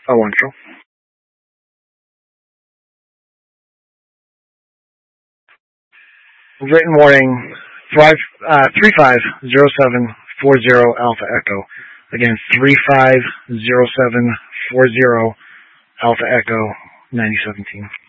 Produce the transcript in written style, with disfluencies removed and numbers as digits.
Oh, wonderful. Written warning, 350740 Alpha Echo. Again, 350740 Alpha Echo 9017.